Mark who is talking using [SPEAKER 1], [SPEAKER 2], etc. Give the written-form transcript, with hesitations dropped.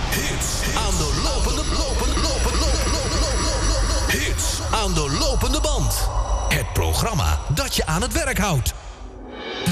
[SPEAKER 1] Hits aan de Hits aan de lopende band. Het programma dat je aan het werk houdt.